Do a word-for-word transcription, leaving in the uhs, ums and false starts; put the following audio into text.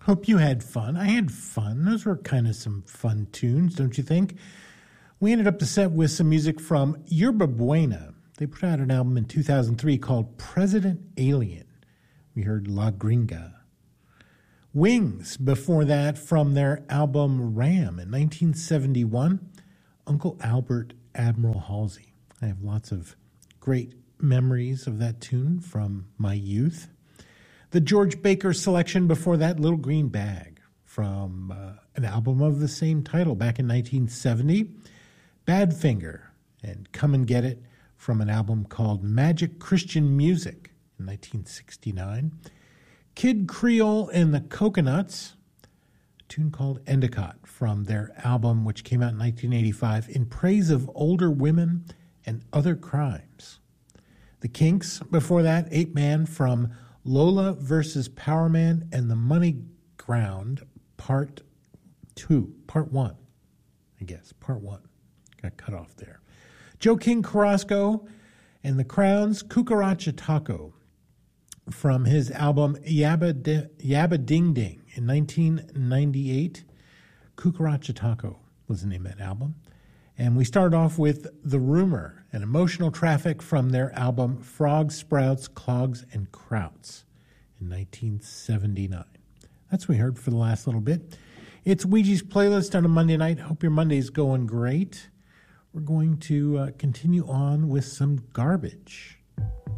Hope you had fun. I had fun. Those were kind of some fun tunes, don't you think? We ended up the set with some music from Yerba Buena. They put out an album in two thousand three called President Alien. We heard La Gringa. Wings, before that, from their album Ram in nineteen seventy-one, Uncle Albert Admiral Halsey. I have lots of great memories of that tune from my youth. The George Baker selection before that, Little Green Bag, from uh, an album of the same title back in nineteen seventy. Badfinger and Come and Get It from an album called Magic Christian Music in nineteen sixty-nine. Kid Creole and the Coconuts, a tune called Endicott from their album which came out in nineteen eighty-five, In Praise of Older Women and Other Crimes. The Kinks, before that, Ape Man from Lola versus Power Man and the Money Ground, part two, part one, I guess, part one. Got cut off there. Joe King Carrasco and the Crowns, Cucaracha Taco, from his album Yabba, Di- Yabba Ding Ding in nineteen ninety-eight. Cucaracha Taco was the name of that album. And we started off with The Rumor and Emotional Traffic from their album Frogs, Sprouts, Clogs, and Krauts in nineteen seventy-nine. That's what we heard for the last little bit. It's Ouija's Playlist on a Monday night. Hope your Monday's going great. We're going to uh, continue on with some garbage.